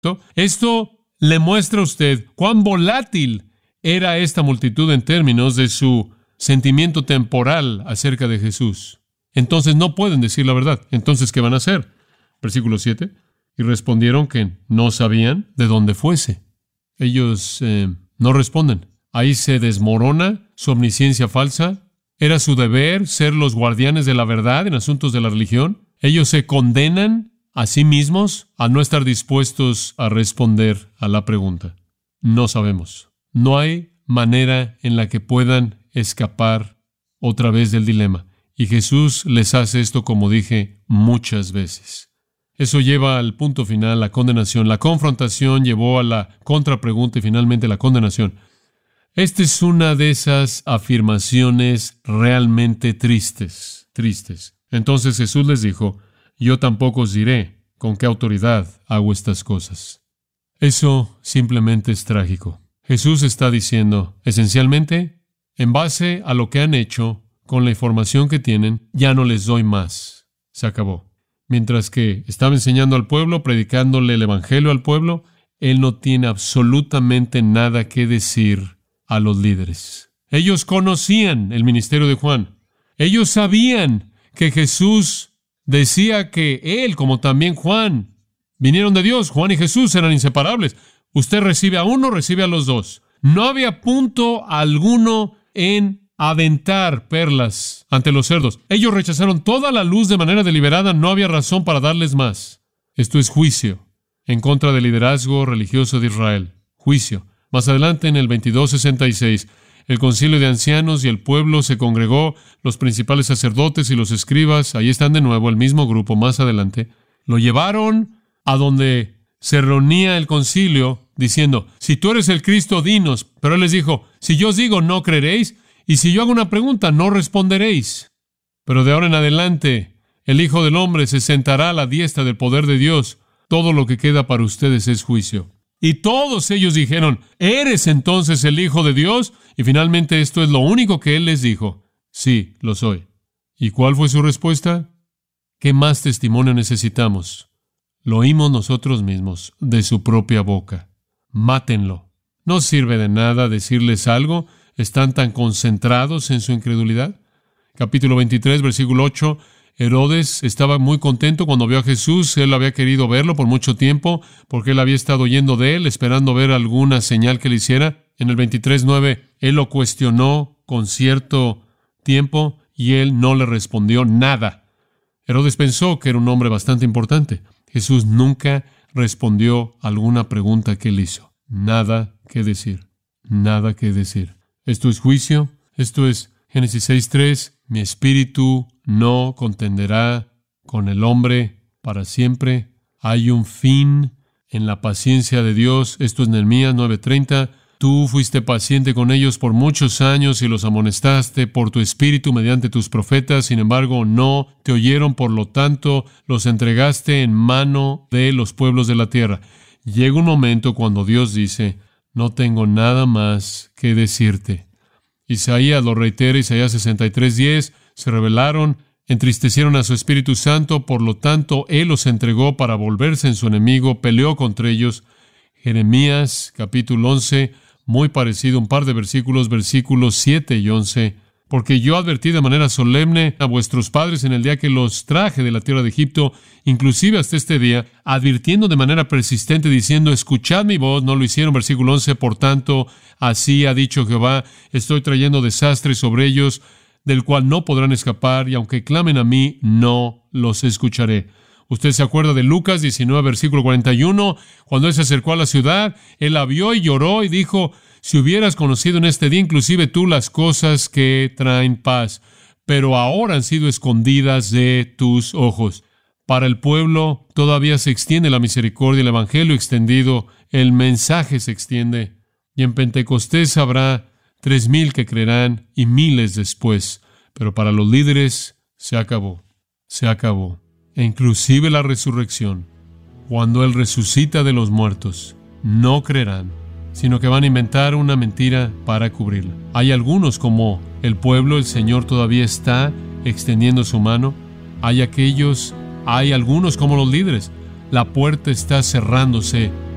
Esto le muestra a usted cuán volátil era esta multitud en términos de su sentimiento temporal acerca de Jesús. Entonces no pueden decir la verdad. Entonces, ¿qué van a hacer? Versículo 7. Y respondieron que no sabían de dónde fuese. Ellos no responden. Ahí se desmorona su omnisciencia falsa. Era su deber ser los guardianes de la verdad en asuntos de la religión. Ellos se condenan a sí mismos a no estar dispuestos a responder a la pregunta. No sabemos. No hay manera en la que puedan escapar otra vez del dilema. Y Jesús les hace esto, como dije, muchas veces. Eso lleva al punto final, la condenación. La confrontación llevó a la contrapregunta y finalmente la condenación. Esta es una de esas afirmaciones realmente tristes. Entonces Jesús les dijo, yo tampoco os diré con qué autoridad hago estas cosas. Eso simplemente es trágico. Jesús está diciendo, esencialmente, en base a lo que han hecho, con la información que tienen, ya no les doy más. Se acabó. Mientras que estaba enseñando al pueblo, predicándole el evangelio al pueblo, él no tiene absolutamente nada que decir a los líderes. Ellos conocían el ministerio de Juan. Ellos sabían que Jesús decía que él, como también Juan, vinieron de Dios. Juan y Jesús eran inseparables. Usted recibe a uno, recibe a los dos. No había punto alguno en aventar perlas ante los cerdos. Ellos rechazaron toda la luz de manera deliberada. No había razón para darles más. Esto es juicio en contra del liderazgo religioso de Israel. Juicio. Más adelante, en el 22:66, el concilio de ancianos y el pueblo se congregó, los principales sacerdotes y los escribas, ahí están de nuevo, el mismo grupo más adelante, lo llevaron a donde se reunía el concilio, diciendo, si tú eres el Cristo, dinos. Pero él les dijo, si yo os digo, no creeréis, y si yo hago una pregunta, no responderéis. Pero de ahora en adelante, el Hijo del Hombre se sentará a la diestra del poder de Dios. Todo lo que queda para ustedes es juicio. Y todos ellos dijeron, ¿eres entonces el Hijo de Dios? Y finalmente esto es lo único que él les dijo. Sí, lo soy. ¿Y cuál fue su respuesta? ¿Qué más testimonio necesitamos? Lo oímos nosotros mismos, de su propia boca. Mátenlo. No sirve de nada decirles algo. ¿Están tan concentrados en su incredulidad? Capítulo 23, versículo 8. Herodes estaba muy contento cuando vio a Jesús. Él había querido verlo por mucho tiempo, porque él había estado oyendo de él, esperando ver alguna señal que le hiciera. En el 23:9, él lo cuestionó con cierto tiempo y él no le respondió nada. Herodes pensó que era un hombre bastante importante. Jesús nunca respondió a alguna pregunta que él hizo. Nada que decir. Nada que decir. Esto es juicio. Esto es Génesis 6:3. Mi espíritu no contenderá con el hombre para siempre. Hay un fin en la paciencia de Dios. Esto es Nehemías 9:30. Tú fuiste paciente con ellos por muchos años y los amonestaste por tu espíritu mediante tus profetas. Sin embargo, no te oyeron, por lo tanto, los entregaste en mano de los pueblos de la tierra. Llega un momento cuando Dios dice, no tengo nada más que decirte. Isaías lo reitera, Isaías 63:10, se rebelaron, entristecieron a su Espíritu Santo, por lo tanto, Él los entregó para volverse en su enemigo, peleó contra ellos. Jeremías, capítulo 11, muy parecido, un par de versículos 7 y 11. Porque yo advertí de manera solemne a vuestros padres en el día que los traje de la tierra de Egipto, inclusive hasta este día, advirtiendo de manera persistente, diciendo, escuchad mi voz. No lo hicieron. Versículo 11, por tanto, así ha dicho Jehová, estoy trayendo desastre sobre ellos, del cual no podrán escapar, y aunque clamen a mí, no los escucharé. Usted se acuerda de Lucas 19, versículo 41, cuando él se acercó a la ciudad, él la vio y lloró y dijo, si hubieras conocido en este día inclusive tú las cosas que traen paz, pero ahora han sido escondidas de tus ojos. Para el pueblo todavía se extiende la misericordia, el evangelio extendido, el mensaje se extiende, y en Pentecostés habrá 3,000 que creerán y miles después, pero para los líderes se acabó. E inclusive la resurrección, cuando Él resucita de los muertos, no creerán, sino que van a inventar una mentira para cubrirla. Hay algunos como el pueblo, el Señor todavía está extendiendo su mano. Hay algunos como los líderes. La puerta está cerrándose